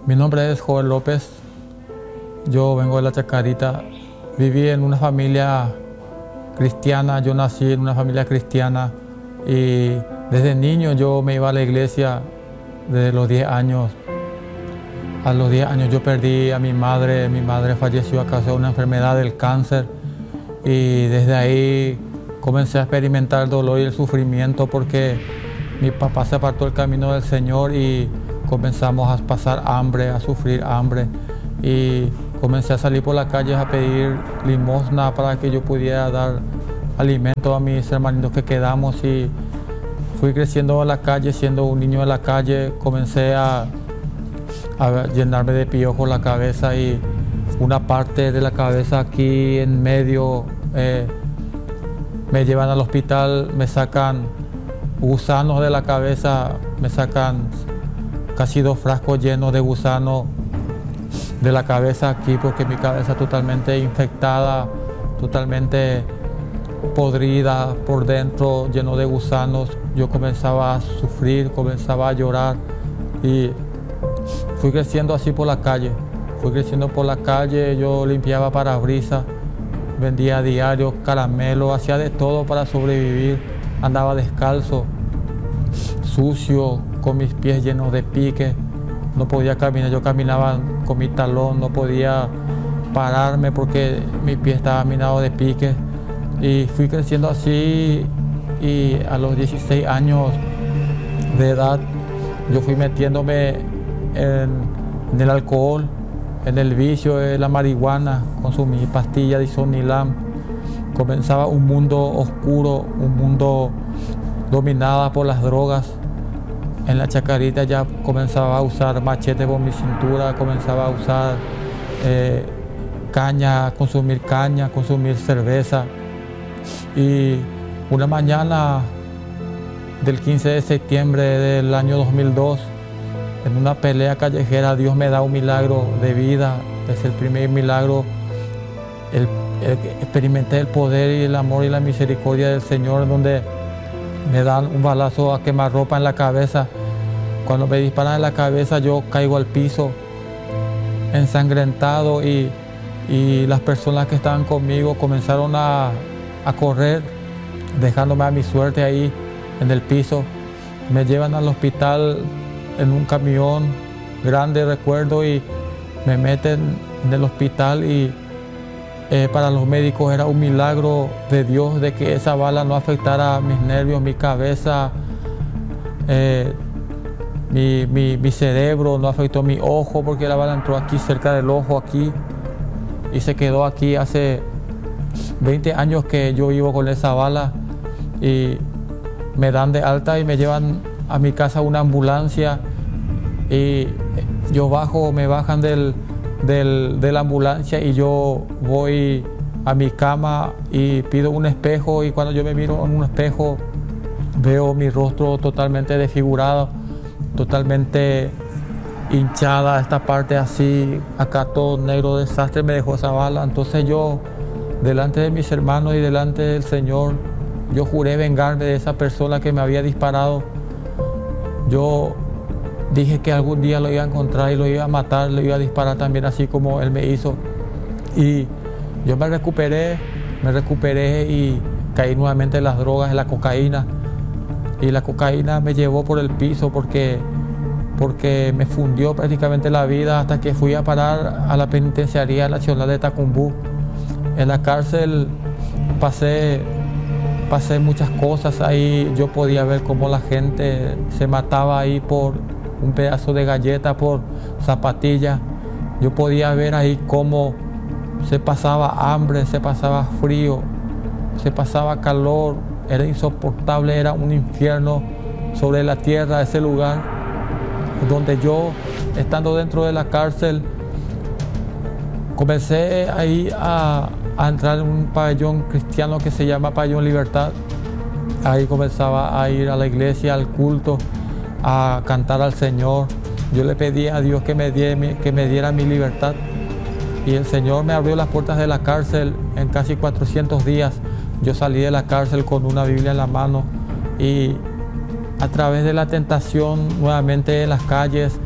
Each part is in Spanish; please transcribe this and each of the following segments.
Mi nombre es Joel López, yo vengo de La Chacarita, viví en una familia cristiana, yo nací en una familia cristiana y desde niño yo me iba a la iglesia desde los 10 años. A los 10 años yo perdí a mi madre falleció a causa de una enfermedad del cáncer y desde ahí comencé a experimentar el dolor y el sufrimiento porque mi papá se apartó del camino del Señor y comenzamos a pasar hambre, a sufrir hambre y comencé a salir por las calles a pedir limosna para que yo pudiera dar alimento a mis hermanitos que quedamos y fui creciendo en la calle, siendo un niño de la calle, comencé a llenarme de piojos la cabeza y una parte de la cabeza aquí en medio me llevan al hospital, me sacan gusanos de la cabeza, me sacan casi 2 frascos llenos de gusanos de la cabeza aquí porque mi cabeza totalmente infectada, totalmente podrida por dentro, lleno de gusanos. Yo comenzaba a sufrir, comenzaba a llorar y fui creciendo así por la calle. Fui creciendo por la calle, yo limpiaba parabrisas, vendía a diario caramelo, hacía de todo para sobrevivir. Andaba descalzo, sucio, con mis pies llenos de piques. No podía caminar, yo caminaba con mi talón, no podía pararme porque mi pie estaba minado de piques. Y fui creciendo así y a los 16 años de edad yo fui metiéndome en el alcohol, en el vicio de la marihuana, consumí pastillas de Isonilam. Comenzaba un mundo oscuro, un mundo dominado por las drogas. En La Chacarita ya comenzaba a usar machete por mi cintura, comenzaba a usar caña, consumir cerveza. Y una mañana del 15 de septiembre del año 2002, en una pelea callejera, Dios me da un milagro de vida. Es el primer milagro. Experimenté el poder y el amor y la misericordia del Señor, donde me dan un balazo a quemarropa en la cabeza. Cuando me disparan en la cabeza yo caigo al piso ensangrentado y las personas que estaban conmigo comenzaron a correr, dejándome a mi suerte ahí en el piso. Me llevan al hospital en un camión grande, recuerdo, y me meten en el hospital y para los médicos era un milagro de Dios de que esa bala no afectara mis nervios, mi cabeza, mi cerebro, no afectó mi ojo porque la bala entró aquí cerca del ojo aquí y se quedó aquí. Hace 20 años que yo vivo con esa bala y me dan de alta y me llevan a mi casa una ambulancia y yo me bajan de la ambulancia y yo voy a mi cama y pido un espejo y cuando yo me miro en un espejo veo mi rostro totalmente desfigurado, totalmente hinchada, esta parte así, acá todo negro, desastre me dejó esa bala. Entonces yo, delante de mis hermanos y delante del Señor, yo juré vengarme de esa persona que me había disparado. Yo dije que algún día lo iba a encontrar y lo iba a matar, lo iba a disparar también así como él me hizo. Y yo me recuperé y caí nuevamente en las drogas, en la cocaína. Y la cocaína me llevó por el piso porque me fundió prácticamente la vida hasta que fui a parar a la Penitenciaría Nacional de Tacumbú. En la cárcel pasé muchas cosas ahí. Yo podía ver cómo la gente se mataba ahí por un pedazo de galleta, por zapatilla. Yo podía ver ahí cómo se pasaba hambre, se pasaba frío, se pasaba calor. Era insoportable, era un infierno sobre la tierra ese lugar donde yo, estando dentro de la cárcel, comencé ahí a entrar en un pabellón cristiano que se llama Pabellón Libertad. Ahí comenzaba a ir a la iglesia, al culto, a cantar al Señor. Yo le pedí a Dios que me diera mi libertad y el Señor me abrió las puertas de la cárcel. En casi 400 días yo salí de la cárcel con una Biblia en la mano y a través de la tentación nuevamente en las calles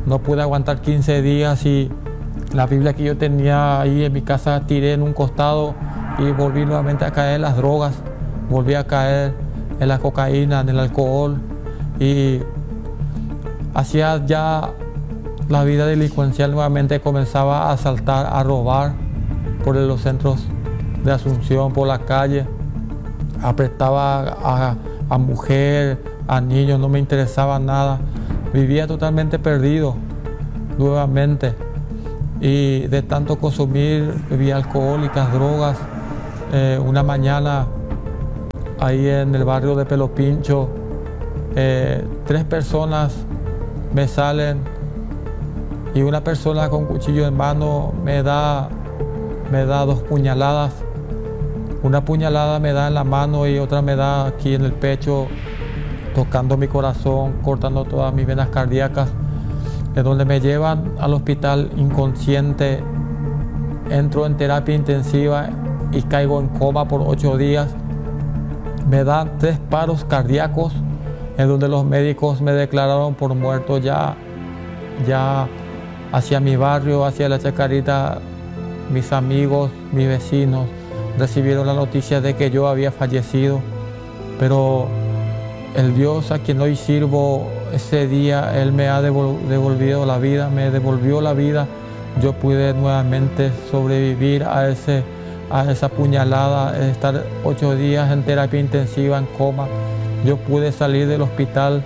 no pude aguantar 15 días y la Biblia que yo tenía ahí en mi casa tiré en un costado y volví nuevamente a caer en las drogas, volví a caer en la cocaína, en el alcohol y hacía ya la vida delincuencial nuevamente, comenzaba a asaltar, a robar por los centros de Asunción, por la calle, apretaba a mujer, a niños, no me interesaba nada, vivía totalmente perdido nuevamente y de tanto consumir bebidas alcohólicas, drogas. Una mañana ahí en el barrio de Pelo Pincho, 3 personas me salen y una persona con cuchillo en mano me da 2 puñaladas. Una puñalada me da en la mano y otra me da aquí en el pecho, tocando mi corazón, cortando todas mis venas cardíacas, de donde me llevan al hospital inconsciente. Entro en terapia intensiva y caigo en coma por 8 días. Me dan 3 paros cardíacos, en donde los médicos me declararon por muerto. Ya hacia mi barrio, hacia la Chacarita, mis amigos, mis vecinos recibieron la noticia de que yo había fallecido, pero el Dios a quien hoy sirvo, ese día Él me ha devolvido la vida, me devolvió la vida. Yo pude nuevamente sobrevivir a esa puñalada, estar 8 días en terapia intensiva, en coma. Yo pude salir del hospital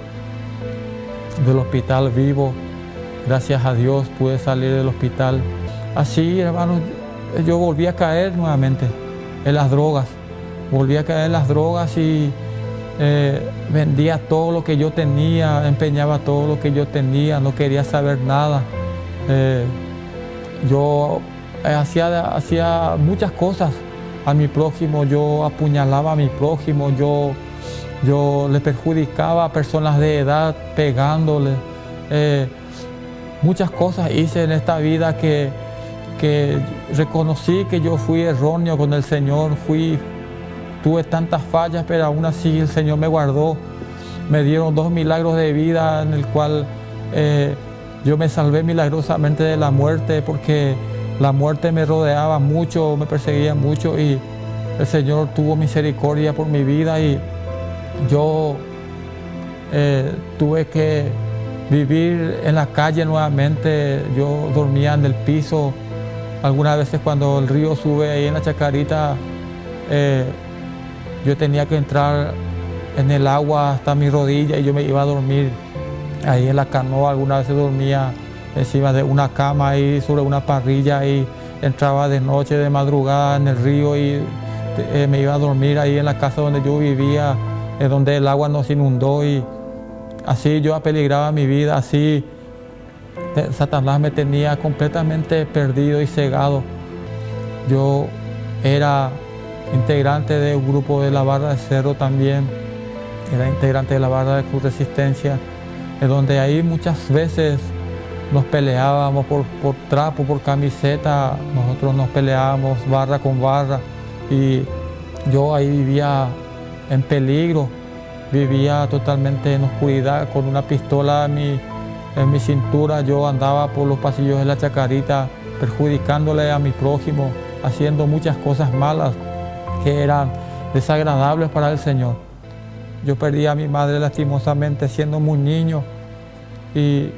vivo, gracias a Dios pude salir del hospital. Así, hermanos, yo volví a caer nuevamente en las drogas, volví a caer en las drogas y vendía todo lo que yo tenía, empeñaba todo lo que yo tenía, no quería saber nada. Yo hacía muchas cosas a mi prójimo, yo apuñalaba a mi prójimo, yo le perjudicaba a personas de edad pegándole. Muchas cosas hice en esta vida que reconocí que yo fui erróneo con el Señor, tuve tantas fallas, pero aún así el Señor me guardó. Me dieron 2 milagros de vida en el cual yo me salvé milagrosamente de la muerte, porque la muerte me rodeaba mucho, me perseguía mucho y el Señor tuvo misericordia por mi vida y yo tuve que vivir en la calle nuevamente. Yo dormía en el piso. Algunas veces cuando el río sube ahí en la Chacarita, yo tenía que entrar en el agua hasta mi rodilla y yo me iba a dormir ahí en la canoa. Algunas veces dormía encima de una cama ahí sobre una parrilla y entraba de noche, de madrugada en el río y me iba a dormir ahí en la casa donde yo vivía, donde el agua nos inundó y así yo apeligraba mi vida. Así Satanás me tenía completamente perdido y cegado. Yo era integrante de un grupo de la Barra de Cerro también, era integrante de la Barra de Cruz Resistencia, donde ahí muchas veces nos peleábamos por trapo, por camiseta. Nosotros nos peleábamos barra con barra y yo ahí vivía en peligro, vivía totalmente en oscuridad con una pistola en mi cintura. Yo andaba por los pasillos de la Chacarita perjudicándole a mi prójimo, haciendo muchas cosas malas que eran desagradables para el Señor. Yo perdí a mi madre lastimosamente siendo muy niño y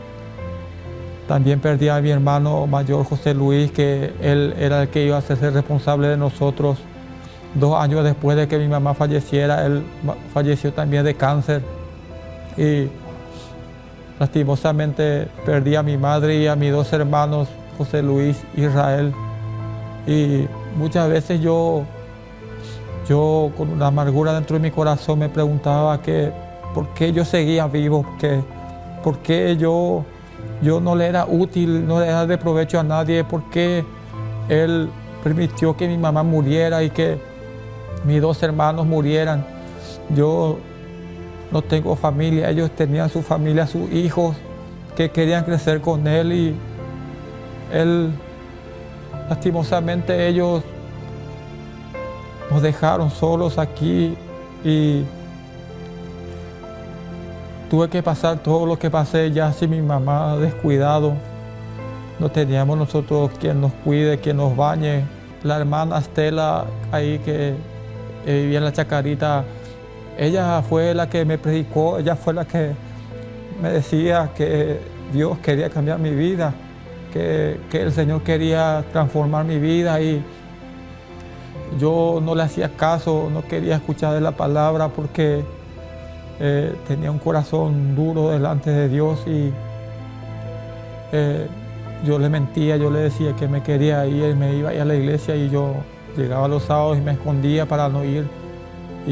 también perdí a mi hermano mayor José Luis, que él era el que iba a hacerse responsable de nosotros. 2 años después de que mi mamá falleciera, él falleció también de cáncer y lastimosamente perdí a mi madre y a mis 2 hermanos, José Luis e Israel. Y muchas veces yo con una amargura dentro de mi corazón me preguntaba por qué yo seguía vivo, por qué yo no le era útil, no le era de provecho a nadie, por qué Él permitió que mi mamá muriera y que mis 2 hermanos murieran. Yo no tengo familia, ellos tenían su familia, sus hijos que querían crecer con Él y Él, lastimosamente, ellos nos dejaron solos aquí y tuve que pasar todo lo que pasé ya sin mi mamá descuidado. No teníamos nosotros quien nos cuide, quien nos bañe. La hermana Estela ahí que vivía en la Chacarita, ella fue la que me predicó, ella fue la que me decía que Dios quería cambiar mi vida, que el Señor quería transformar mi vida, y yo no le hacía caso, no quería escuchar de la palabra porque tenía un corazón duro delante de Dios, y yo le mentía, yo le decía que me quería ir, me iba a ir a la iglesia, y yo llegaba los sábados y me escondía para no ir